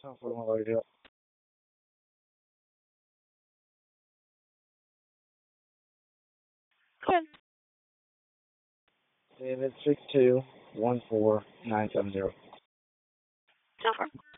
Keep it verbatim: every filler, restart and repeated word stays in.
ten four one radio. Good. David six two one four nine seven zero. ten four.